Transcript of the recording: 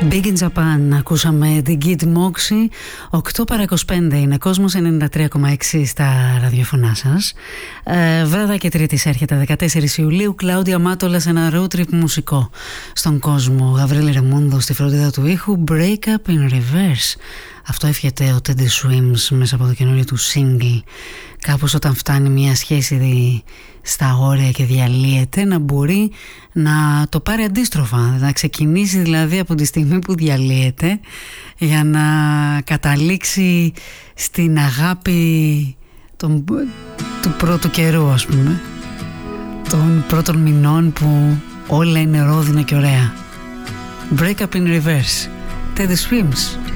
Big in Japan, ακούσαμε την Kid Moxie. 8 παρά 25 είναι κόσμος, 93,6 στα ραδιοφωνά σας. Βράδυ και Τρίτης έρχεται 14 Ιουλίου. Κλάουδια Μάτολα σε ένα road trip μουσικό στον κόσμο. Γαβρίλη Ρεμούντο στη φροντίδα του ήχου. Break up in reverse. Αυτό εύχεται ο Teddy Swims μέσα από το καινούριο του single. Κάπως όταν φτάνει μια σχέση στα όρια και διαλύεται, να μπορεί να το πάρει αντίστροφα, να ξεκινήσει δηλαδή από τη στιγμή που διαλύεται για να καταλήξει στην αγάπη του πρώτου καιρού, ας πούμε, των πρώτων μηνών που όλα είναι ρόδινα και ωραία. Break up in reverse. Teddy Swims.